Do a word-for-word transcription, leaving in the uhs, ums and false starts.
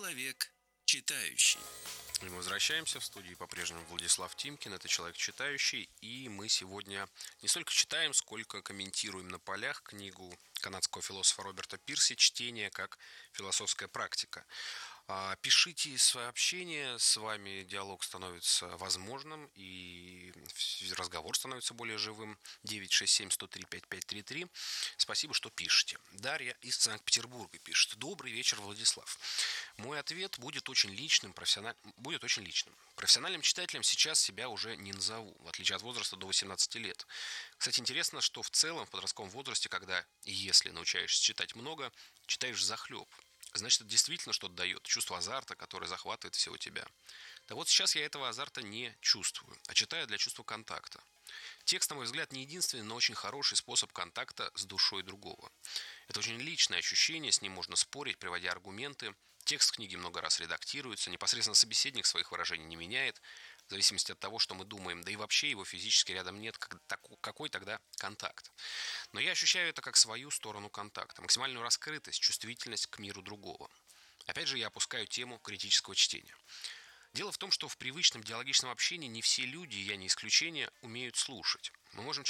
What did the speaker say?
Человек читающий. И мы возвращаемся. В студии по-прежнему Владислав Тимкин. Это «Человек читающий». И мы сегодня не столько читаем, сколько комментируем на полях книгу канадского философа Роберта Пирси «Чтение как философская практика». Пишите сообщения, с вами диалог становится возможным и разговор становится более живым. девять шесть семь сто три пять пять три три. Спасибо, что пишете. Дарья из Санкт-Петербурга пишет. Добрый вечер, Владислав. Мой ответ будет очень личным, профессиональ... будет очень личным. Профессиональным читателем сейчас себя уже не назову, в отличие от возраста до восемнадцати лет. Кстати, интересно, что в целом в подростковом возрасте, когда, если научаешься читать много, читаешь взахлеб, значит, это действительно что-то дает. Чувство азарта, которое захватывает всего тебя. Да вот сейчас я этого азарта не чувствую, а читаю для чувства контакта. Текст, на мой взгляд, не единственный, но очень хороший способ контакта с душой другого. Это очень личное ощущение, с ним можно спорить, приводя аргументы. Текст книги много раз редактируется, непосредственно собеседник своих выражений не меняет, в зависимости от того, что мы думаем, да и вообще его физически рядом нет, какой тогда контакт. Но я ощущаю это как свою сторону контакта, максимальную раскрытость, чувствительность к миру другого. Опять же, я опускаю тему критического чтения. Дело в том, что в привычном диалогичном общении не все люди, я не исключение, умеют слушать. Мы можем